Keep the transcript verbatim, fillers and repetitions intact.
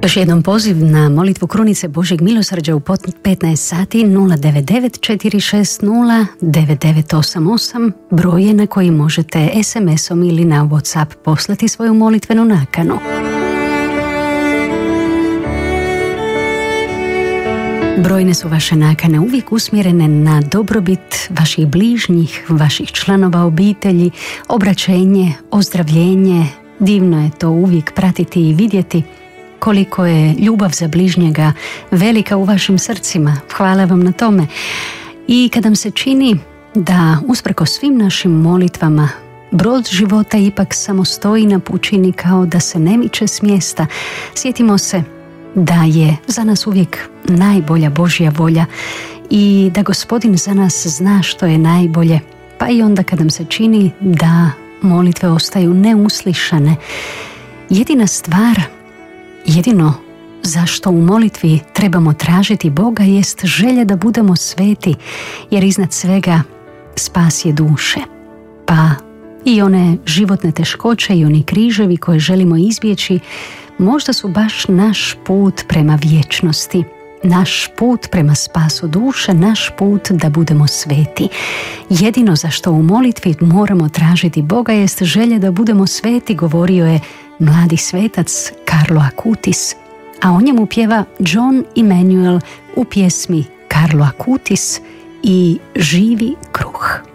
Još jednom poziv na molitvu krunice Božjeg milosrđa u petnaest sati. Nula devet devet četiri šest nula devet devet osam osam broj je na koji možete es em esom ili na WhatsApp poslati svoju molitvenu nakanu. Brojne su vaše nakane uvijek usmjerene na dobrobit vaših bližnjih, vaših članova obitelji, obraćenje, ozdravljenje. Divno je to uvijek pratiti i vidjeti koliko je ljubav za bližnjega velika u vašim srcima. Hvala vam na tome. I kad nam se čini da usprkos svim našim molitvama brod života ipak samo stoji na pučini kao da se ne miče s mjesta, sjetimo se da je za nas uvijek najbolja Božja volja i da Gospodin za nas zna što je najbolje, pa i onda kad nam se čini da molitve ostaju neuslišane. Jedina stvar, jedino zašto u molitvi trebamo tražiti Boga jest želja da budemo sveti, jer iznad svega spas je duše. Pa i one životne teškoće i oni križevi koje želimo izbjeći možda su baš naš put prema vječnosti, naš put prema spasu duše, naš put da budemo sveti. Jedino zašto u molitvi moramo tražiti Boga jest želja da budemo sveti, govorio je mladi svetac Carlo Acutis, a o njemu pjeva John Emanuel u pjesmi Carlo Acutis i Živi kruh.